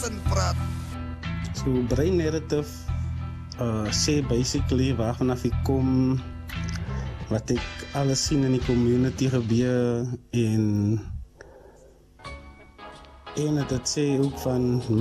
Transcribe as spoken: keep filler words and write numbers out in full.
praat. So brain narrative uh, sê basically waarvanaf ek kom, wat ek alles sien in die community gebeur en en dit sê ook van